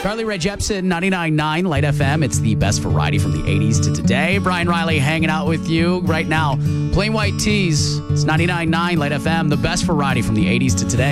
Carly Rae Jepsen, 99.9 Light FM. It's the best variety from the 80s to today. Brian Riley hanging out with you right now. Plain White Tees. It's 99.9 Light FM, the best variety from the 80s to today.